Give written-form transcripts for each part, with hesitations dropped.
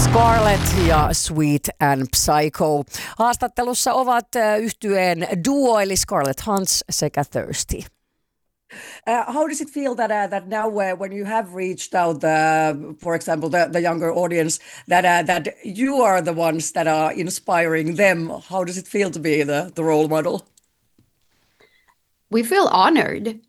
Scarlett ja Sweet and Psycho. Haastattelussa ovat yhtyeen duo eli Scarlett Hunts sekä Thirsty. How does it feel that now when you have reached out, for example, the younger audience, that you are the ones that are inspiring them? How does it feel to be the role model? We feel honored.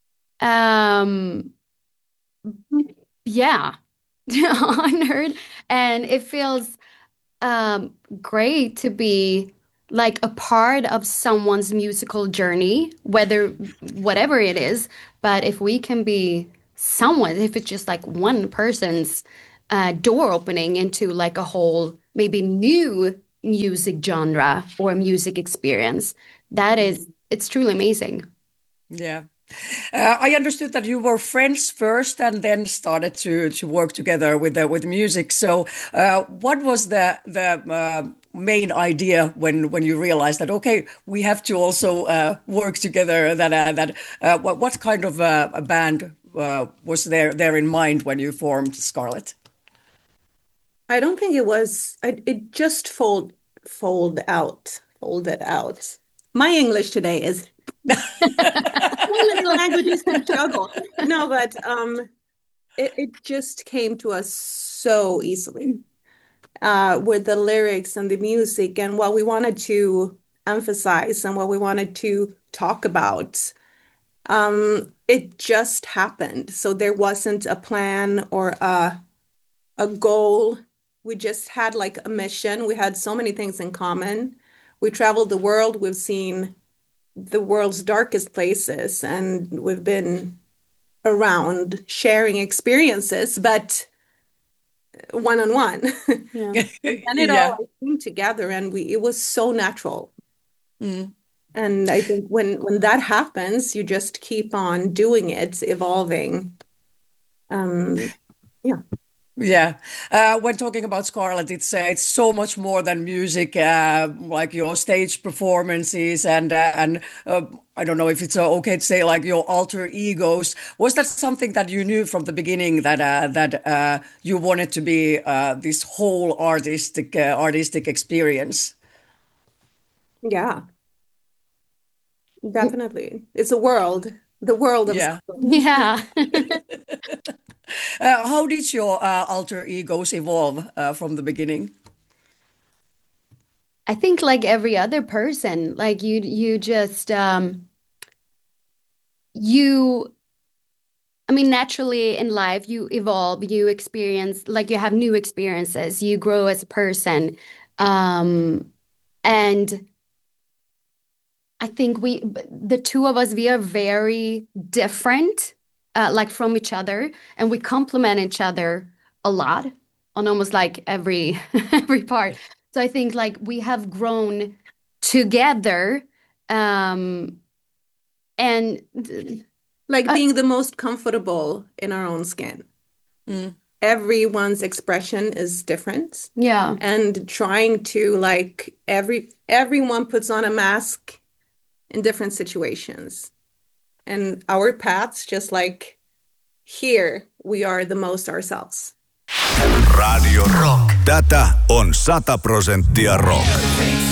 Yeah, honored. And it feels great to be like a part of someone's musical journey, whatever it is. But if we can be someone, if it's just like one person's door opening into like a whole maybe new music genre or music experience, it's truly amazing. Yeah. I understood that you were friends first and then started to work together with music. So what was the main idea when you realized that, okay, we have to also work together? What kind of a band was there in mind when you formed Scarlett? I don't think it was. It just folded out. My English today is languages can struggle. No, but it just came to us so easily with the lyrics and the music and what we wanted to emphasize and what we wanted to talk about. It just happened. So there wasn't a plan or a goal. We just had like a mission. We had so many things in common. We traveled the world. We've seen the world's darkest places, and we've been around sharing experiences, but one-on-one. Yeah. And it all came together, and it was so natural. Mm. And I think when that happens, you just keep on doing it, evolving. Yeah. Yeah. When talking about Scarlett, it's so much more than music, like your stage performances and I don't know if it's okay to say like your alter egos. Was that something that you knew from the beginning that you wanted to be this whole artistic experience? Yeah, definitely. It's the world of Scarlett. Yeah. How did your alter egos evolve from the beginning? I think like every other person, like you just I mean, naturally in life, you evolve, you experience, like you have new experiences, you grow as a person. And I think the two of us, we are very different, like from each other, and we complement each other a lot on almost like every every part. So I think like we have grown together, and Like being the most comfortable in our own skin. Mm. Everyone's expression is different. yeah. And trying to like everyone puts on a mask in different situations. And our paths, just like here, we are the most ourselves. Radio Rock. Tätä on 100% rock.